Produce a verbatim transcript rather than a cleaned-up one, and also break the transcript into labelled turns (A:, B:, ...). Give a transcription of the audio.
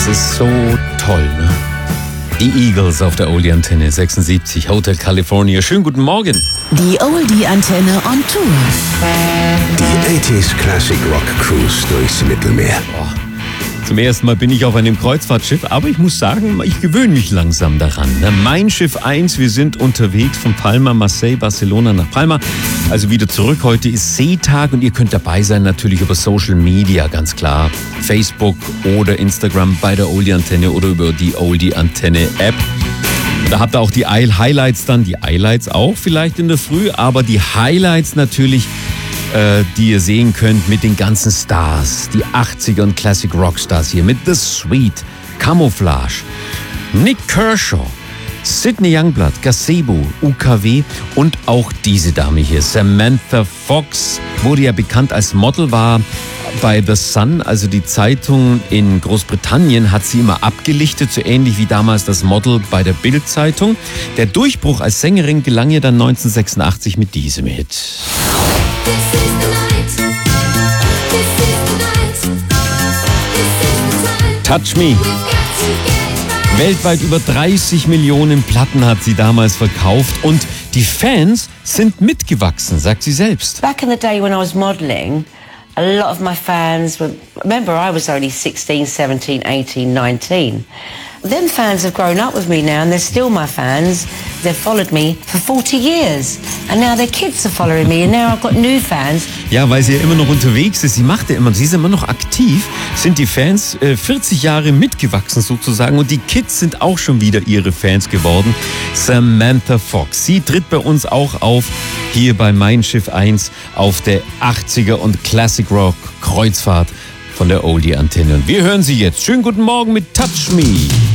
A: Das ist so toll, ne? Die Eagles auf der Oldie-Antenne sechsundsiebzig, Hotel California. Schönen guten Morgen.
B: Die Oldie-Antenne on Tour.
C: Die achtziger Classic Rock Cruise durchs Mittelmeer.
A: Oh, zum ersten Mal bin ich auf einem Kreuzfahrtschiff, aber ich muss sagen, ich gewöhne mich langsam daran. Mein Schiff eins, wir sind unterwegs von Palma, Marseille, Barcelona nach Palma. Also wieder zurück. Heute ist Seetag und ihr könnt dabei sein, natürlich über Social Media, ganz klar. Facebook oder Instagram bei der Oldie-Antenne oder über die Oldie-Antenne-App. Da habt ihr auch die Highlights dann, die Highlights auch vielleicht in der Früh, aber die Highlights natürlich, äh, die ihr sehen könnt mit den ganzen Stars. Die achtziger und Classic Rockstars hier mit The Sweet, Camouflage, Nick Kershaw, Sidney Youngblood, Gazebo, U K W und auch diese Dame hier, Samantha Fox, wurde ja bekannt als Model, war bei The Sun, also die Zeitung in Großbritannien, hat sie immer abgelichtet, so ähnlich wie damals das Model bei der Bild-Zeitung. Der Durchbruch als Sängerin gelang ihr dann neunzehnhundertsechsundachtzig mit diesem Hit. Touch Me. Weltweit über dreißig Millionen Platten hat sie damals verkauft und die Fans sind mitgewachsen, sagt sie selbst.
D: Back in the day when I was modelling, a lot of my fans were, remember I was only sixteen, seventeen, eighteen, nineteen. Them fans have grown up with me now and they're still my fans. They've followed me for forty years and now their kids are following me and now I've got new fans.
A: Ja, weil sie ja immer noch unterwegs ist, sie macht ja immer, sie ist immer noch aktiv, sind die Fans äh, vierzig Jahre mitgewachsen sozusagen und die Kids sind auch schon wieder ihre Fans geworden. Samantha Fox, sie tritt bei uns auch auf, hier bei Mein Schiff eins auf der achtziger und Classic Rock Kreuzfahrt von der Oldie-Antenne. Und wir hören sie jetzt. Schönen guten Morgen mit Touch Me.